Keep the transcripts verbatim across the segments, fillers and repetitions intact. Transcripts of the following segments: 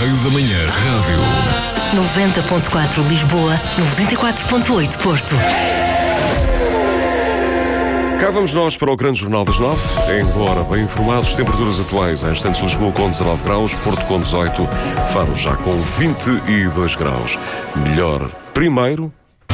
Meio da Manhã Rádio. noventa ponto quatro Lisboa, noventa e quatro ponto oito Porto. Cá vamos nós para o Grande Jornal das Nove. Embora bem informados, temperaturas atuais em instantes Lisboa com dezanove graus, Porto com dezoito, Faro já com vinte e dois graus. Melhor primeiro.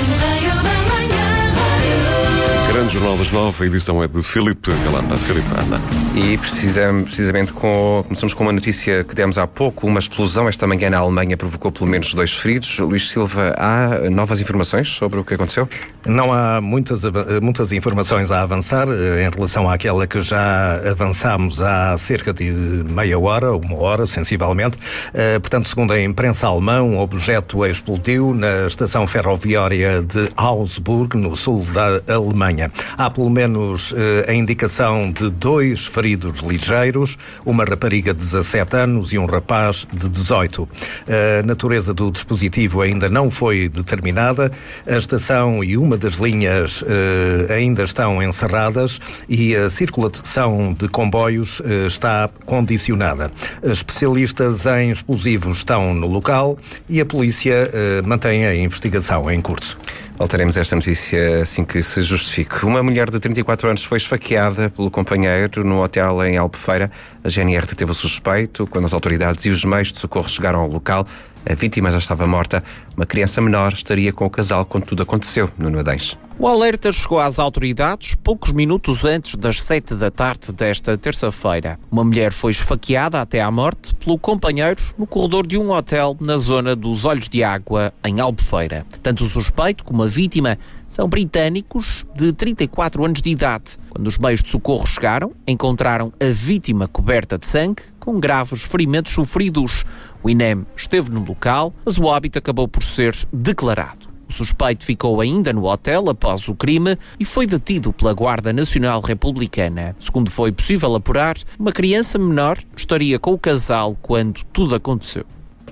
Grande Jornal das Nove, a edição é de Filipe Galanda. Filipe, anda. E precisam, precisamente com, começamos com uma notícia que demos há pouco. Uma explosão esta manhã na Alemanha provocou pelo menos dois feridos. Luís Silva, há novas informações sobre o que aconteceu? Não há muitas, muitas informações a avançar em relação àquela que já avançámos há cerca de meia hora, uma hora, sensivelmente. Portanto, segundo a imprensa alemã, um objeto explodiu na estação ferroviária de Augsburg, no sul da Alemanha. Há pelo menos a indicação de dois feridos ligeiros, uma rapariga de dezassete anos e um rapaz de dezoito. A natureza do dispositivo ainda não foi determinada. A estação e uma das linhas eh, ainda estão encerradas e a circulação de comboios eh, está condicionada. Especialistas em explosivos estão no local e a polícia eh, mantém a investigação em curso. Voltaremos a esta notícia assim que se justifique. Uma mulher de trinta e quatro anos foi esfaqueada pelo companheiro no hotel em Albufeira. A G N R deteve o suspeito. Quando as autoridades e os meios de socorro chegaram ao local, a vítima já estava morta. Uma criança menor estaria com o casal quando tudo aconteceu, no Nuadães. O alerta chegou às autoridades poucos minutos antes das sete da tarde desta terça-feira. Uma mulher foi esfaqueada até à morte pelo companheiro no corredor de um hotel na zona dos Olhos de Água, em Albufeira. Tanto o suspeito como a vítima são britânicos de trinta e quatro anos de idade. Quando os meios de socorro chegaram, encontraram a vítima coberta de sangue, com graves ferimentos sofridos. O I N E M esteve no local, mas o óbito acabou por ser declarado. O suspeito ficou ainda no hotel após o crime e foi detido pela Guarda Nacional Republicana. Segundo foi possível apurar, uma criança menor estaria com o casal quando tudo aconteceu.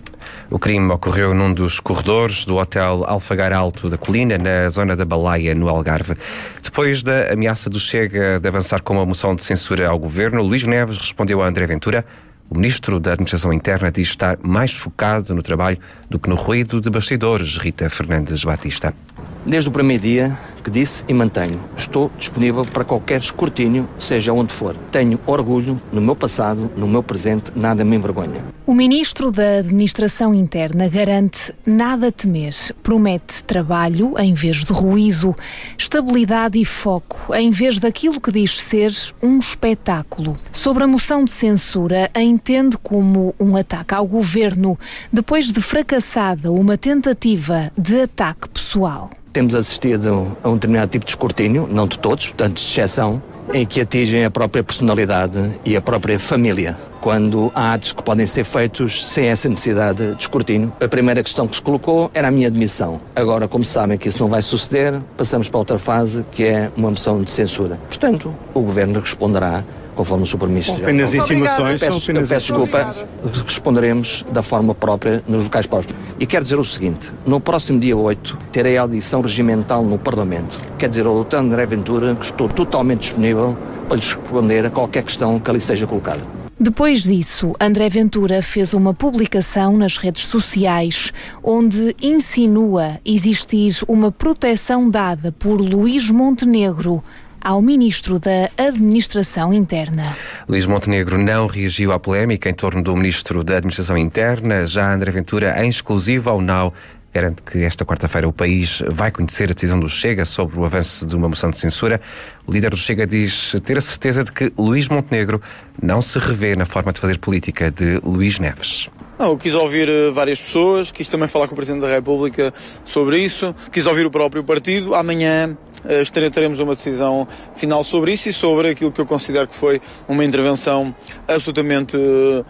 O crime ocorreu num dos corredores do Hotel Alfagar Alto da Colina, na zona da Balaia, no Algarve. Depois da ameaça do Chega de avançar com uma moção de censura ao governo, Luís Neves respondeu a André Ventura. O ministro da Administração Interna diz estar mais focado no trabalho do que no ruído de bastidores, Rita Fernandes Batista. Desde o primeiro dia que disse e mantenho, estou disponível para qualquer escrutínio, seja onde for. Tenho orgulho no meu passado, no meu presente, nada me envergonha. O ministro da Administração Interna garante nada temer. Promete trabalho em vez de ruído, estabilidade e foco em vez daquilo que diz ser um espetáculo. Sobre a moção de censura, a entende como um ataque ao governo, depois de fracassada uma tentativa de ataque pessoal. Temos assistido a um determinado tipo de escrutínio, não de todos, portanto de exceção, em que atingem a própria personalidade e a própria família, quando há atos que podem ser feitos sem essa necessidade de escrutínio. A primeira questão que se colocou era a minha admissão. Agora, como sabem que isso não vai suceder, passamos para outra fase, que é uma moção de censura. Portanto, o Governo responderá conforme o senhor Primeiro-Ministro. São apenas insinuações, peço, são apenas peço desculpa, responderemos da forma própria nos locais próprios. E quero dizer o seguinte, no próximo dia oito terei a audição regimental no Parlamento. Quero dizer ao doutor André Ventura que estou totalmente disponível para lhe responder a qualquer questão que ali seja colocada. Depois disso, André Ventura fez uma publicação nas redes sociais onde insinua existir uma proteção dada por Luís Montenegro ao Ministro da Administração Interna. Luís Montenegro não reagiu à polémica em torno do Ministro da Administração Interna. Já André Ventura, em exclusivo ao Now, garante que esta quarta-feira o país vai conhecer a decisão do Chega sobre o avanço de uma moção de censura. O líder do Chega diz ter a certeza de que Luís Montenegro não se revê na forma de fazer política de Luís Neves. Não, eu quis ouvir uh, várias pessoas, quis também falar com o Presidente da República sobre isso, quis ouvir o próprio partido. Amanhã uh, teremos uma decisão final sobre isso e sobre aquilo que eu considero que foi uma intervenção absolutamente uh,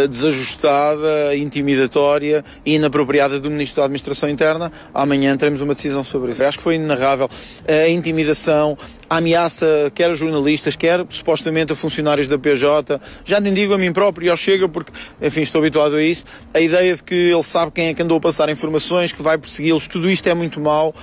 desajustada, intimidatória e inapropriada do Ministro da Administração Interna. Amanhã teremos uma decisão sobre isso. Eu acho que foi inenarrável a intimidação, a ameaça, quer a jornalistas, quer supostamente a funcionários da P J. Já nem digo a mim próprio e ao Chega, porque, enfim, estou habituado a isso. A ideia de que ele sabe quem é que andou a passar informações, que vai persegui-los, tudo isto é muito mau.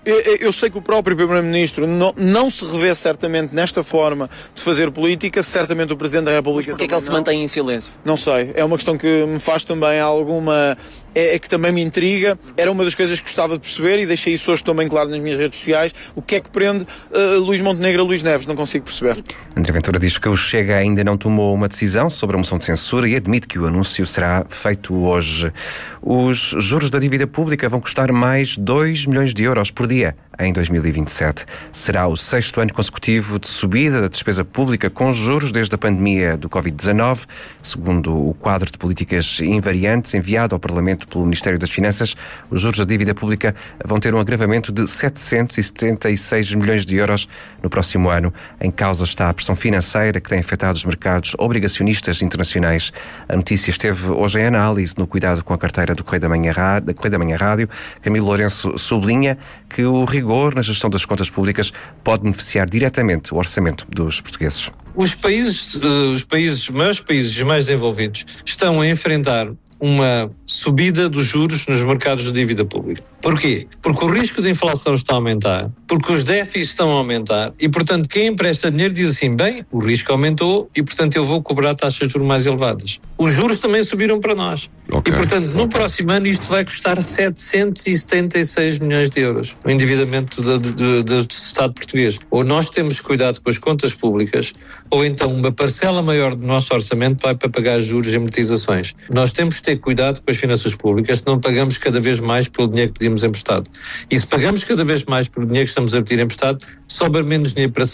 Eu, eu sei que o próprio Primeiro-Ministro não, não se revê certamente nesta forma de fazer política, certamente o Presidente da República... Mas porquê é que ele se mantém em silêncio? Não sei, é uma questão que me faz também alguma... É, é que também me intriga, era uma das coisas que gostava de perceber e deixei isso hoje também claro nas minhas redes sociais. O que é que prende uh, Luís Montenegro a Luís Neves? Não consigo perceber. André Ventura diz que o Chega ainda não tomou uma decisão sobre a moção de censura e admite que o anúncio será feito hoje. Os juros da dívida pública vão custar mais dois milhões de euros por dia em dois mil e vinte e sete. Será o sexto ano consecutivo de subida da despesa pública com juros desde a pandemia do covid dezanove. Segundo o quadro de políticas invariantes enviado ao Parlamento pelo Ministério das Finanças, os juros da dívida pública vão ter um agravamento de setecentos e setenta e seis milhões de euros no próximo ano. Em causa está a pressão financeira que tem afetado os mercados obrigacionistas internacionais. A notícia esteve hoje em análise no Cuidado com a Carteira do Correio da Manhã, da Correio da Manhã Rádio. Camilo Lourenço sublinha que o rigor na gestão das contas públicas pode beneficiar diretamente o orçamento dos portugueses. Os países, os países, os maiores países mais desenvolvidos estão a enfrentar uma subida dos juros nos mercados de dívida pública. Porquê? Porque o risco de inflação está a aumentar, porque os déficits estão a aumentar e, portanto, quem empresta dinheiro diz assim, bem, o risco aumentou e, portanto, eu vou cobrar taxas de juros mais elevadas. Os juros também subiram para nós. Okay. E, portanto, no okay. próximo ano isto vai custar setecentos e setenta e seis milhões de euros, o endividamento do, do, do Estado português. Ou nós temos cuidado com as contas públicas, ou então uma parcela maior do nosso orçamento vai para pagar juros e amortizações. Nós temos que ter cuidado com as finanças públicas, senão pagamos cada vez mais pelo dinheiro que pedimos emprestado. E se pagamos cada vez mais pelo dinheiro que estamos a pedir emprestado, sobra menos dinheiro para